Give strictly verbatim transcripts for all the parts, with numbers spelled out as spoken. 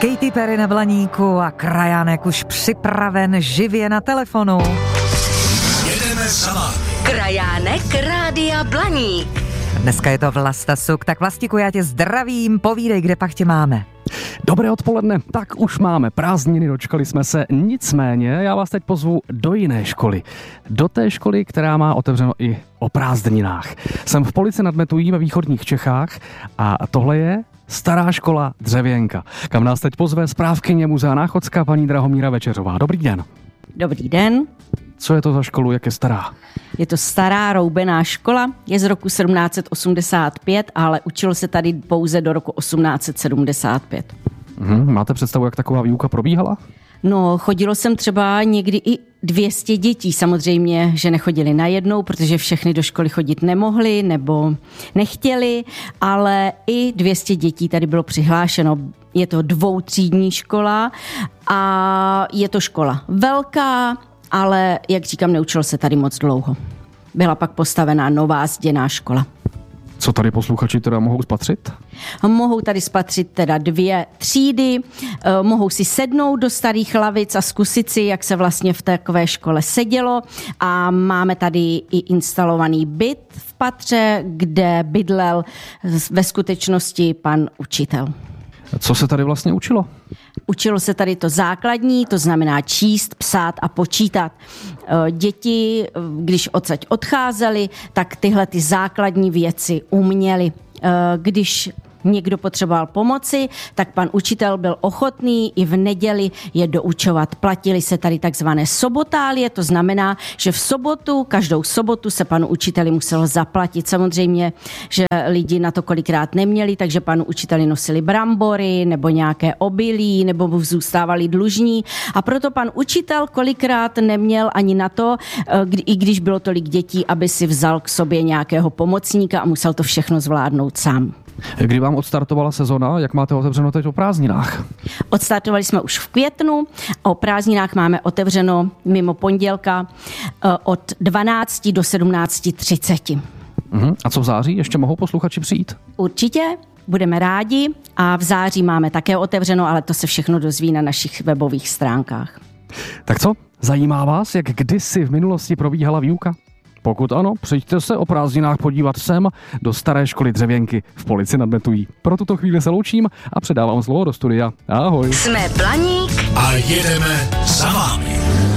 Katy Perry na Blaníku a Krajánek už připraven živě na telefonu. Jedeme sama. Krajánek Rádia Blaník. Dneska je to Vlasta Suk, tak Vlastiku, já tě zdravím, povídej, kde pak tě máme. Dobré odpoledne, tak už máme prázdniny, dočkali jsme se, nicméně já vás teď pozvu do jiné školy. Do té školy, která má otevřeno i o prázdninách. Jsem v Polici nad Metují ve východních Čechách a tohle je Stará škola Dřevěnka, kam nás teď pozve správkyně Muzea Náchodská paní Drahomíra Večeřová. Dobrý den. Dobrý den. Co je to za školu, jak je stará? Je to stará roubená škola, je z roku sedmnáct set osmdesát pět, ale učilo se tady pouze do roku osmnáct set sedmdesát pět. Mhm, máte představu, jak taková výuka probíhala? No, chodilo jsem třeba někdy i dvě stě dětí. Samozřejmě, že nechodili najednou, protože všechny do školy chodit nemohli nebo nechtěli, ale i dvě stě dětí tady bylo přihlášeno. Je to dvoutřídní škola a je to škola velká, ale, jak říkám, neučilo se tady moc dlouho. Byla pak postavená nová zděná škola. Co tady posluchači teda mohou spatřit? Mohou tady spatřit teda dvě třídy, mohou si sednout do starých lavic a zkusit si, jak se vlastně v takové škole sedělo. A máme tady i instalovaný byt v patře, kde bydlel ve skutečnosti pan učitel. Co se tady vlastně učilo? Učilo se tady to základní, to znamená číst, psát a počítat. Děti, když odsaď odcházely, tak tyhle ty základní věci uměli. Když někdo potřeboval pomoci, tak pan učitel byl ochotný i v neděli je doučovat. Platili se tady takzvané sobotálie, to znamená, že v sobotu, každou sobotu se panu učiteli muselo zaplatit. Samozřejmě, že lidi na to kolikrát neměli, takže panu učiteli nosili brambory nebo nějaké obilí, nebo mu zůstávali dlužní. A proto pan učitel kolikrát neměl ani na to, i když bylo tolik dětí, aby si vzal k sobě nějakého pomocníka a musel to všechno zvládnout sám. Kdy vám odstartovala sezona? Jak máte otevřeno teď o prázdninách? Odstartovali jsme už v květnu. O prázdninách máme otevřeno mimo pondělka od dvanácti do sedmnácti třiceti. Uh-huh. A co v září? Ještě mohou posluchači přijít? Určitě, budeme rádi. A v září máme také otevřeno, ale to se všechno dozví na našich webových stránkách. Tak co? Zajímá vás, jak kdysi v minulosti probíhala výuka? Pokud ano, přijďte se o prázdninách podívat sem do Staré školy Dřevěnky v Polici nad Metují. Pro tuto chvíli se loučím a předávám slovo do studia. Ahoj. Jsme Blaník a jedeme za vámi.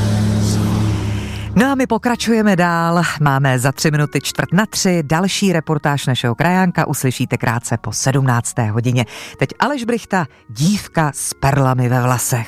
No a my pokračujeme dál. Máme za tři minuty čtvrt na tři. Další reportáž našeho Krajánka uslyšíte krátce po sedmnácté hodině. Teď Aleš Brychta, Dívka s perlami ve vlasech.